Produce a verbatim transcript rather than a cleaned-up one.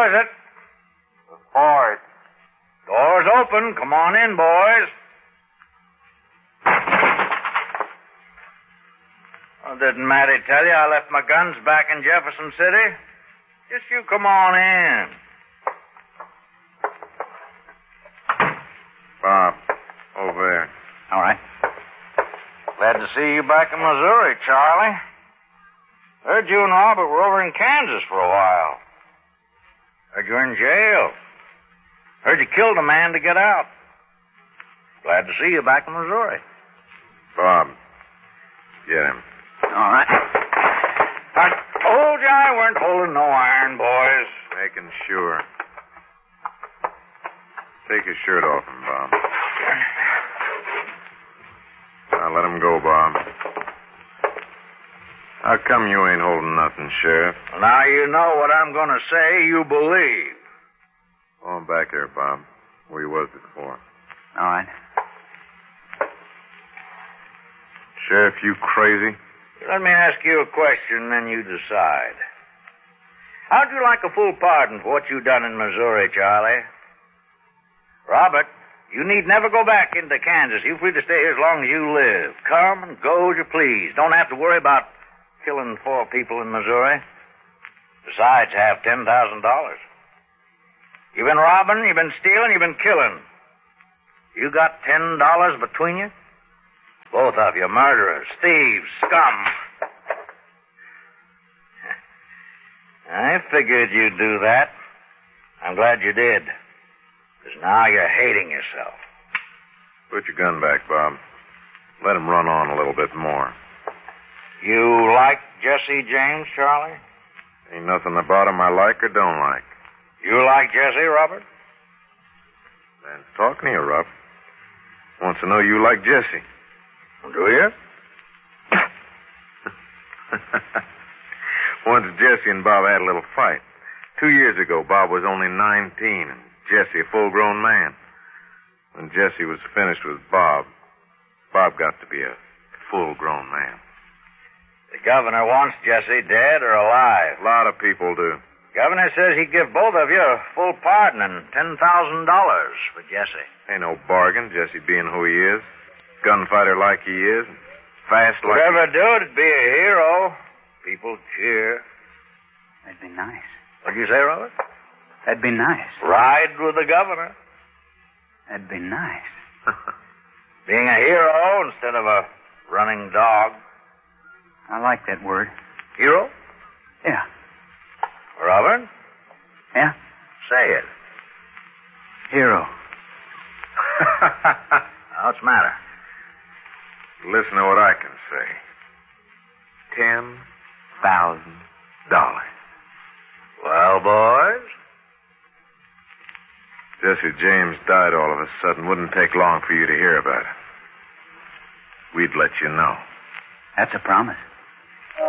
is it? The Ford. Door's open. Come on in, boys. Well, didn't Matty tell you I left my guns back in Jefferson City? Just you come on in. Bob, over there. All right. Glad to see you back in Missouri, Charlie. Heard you and Robert were over in Kansas for a while. Heard you're in jail. Heard you killed a man to get out. Glad to see you back in Missouri. Bob, get him. All right. I told you I weren't holding no iron, boys. Making sure. Take his shirt off him, Bob. Now let him go, Bob. How come you ain't holding nothing, Sheriff? Well, now you know what I'm going to say, you believe. Go on back there, Bob, where you was before. All right. Sheriff, you crazy? Let me ask you a question, then you decide. How'd you like a full pardon for what you done in Missouri, Charlie? Robert, you need never go back into Kansas. You're free to stay here as long as you live. Come and go as you please. Don't have to worry about killing four people in Missouri. Besides, have ten thousand dollars. You've been robbing, you've been stealing, you've been killing. You got ten dollars between you? Both of you, murderers, thieves, scum. I figured you'd do that. I'm glad you did. Because now you're hating yourself. Put your gun back, Bob. Let him run on a little bit more. You like Jesse James, Charlie? Ain't nothing about him I like or don't like. You like Jesse, Robert? Then talking to you, Rob. Wants to know you like Jesse. Do you? Once Jesse and Bob had a little fight. Two years ago, Bob was only nineteen, and Jesse a full-grown man. When Jesse was finished with Bob, Bob got to be a full-grown man. The governor wants Jesse dead or alive. A lot of people do. Governor says he'd give both of you a full pardon and ten thousand dollars for Jesse. Ain't no bargain, Jesse being who he is. Gunfighter like he is. Fast like... Whatever do it, it'd be a hero. People cheer. That'd be nice. What'd you say, Robert? That'd be nice. Ride with the governor. That'd be nice. Being a hero instead of a running dog. I like that word. Hero? Yeah. Robert? Yeah? Say it. Hero. What's the matter? Listen to what I can say. Ten thousand dollars. Well, boys? Jesse James died all of a sudden. Wouldn't take long for you to hear about it. We'd let you know. That's a promise.